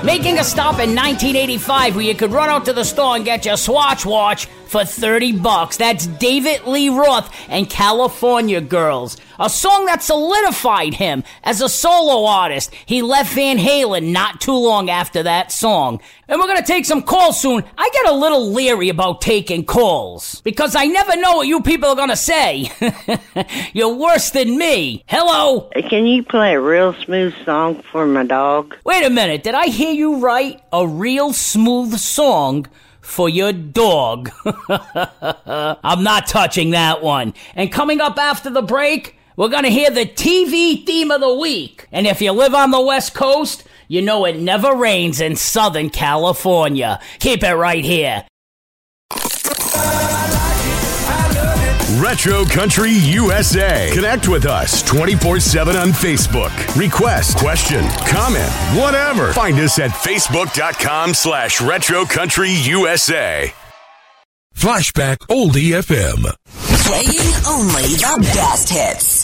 making a stop in 1985 where you could run out to the store and get your Swatch watch for $30. That's David Lee Roth and California Girls, a song that solidified him as a solo artist. He left Van Halen not too long after that song. And we're going to take some calls soon. I get a little leery about taking calls because I never know what you people are going to say. You're worse than me. Hello? Can you play a real smooth song for my dog? Wait a minute. Did I hear you right? A real smooth song for your dog. I'm not touching that one. And coming up after the break, we're going to hear the TV theme of the week. And if you live on the West Coast, you know it never rains in Southern California. Keep it right here. Retro Country USA. Connect with us 24/7 on Facebook. Request, question, comment, whatever. Find us at facebook.com/Retro Country USA. Flashback Oldie FM. Playing only the best hits.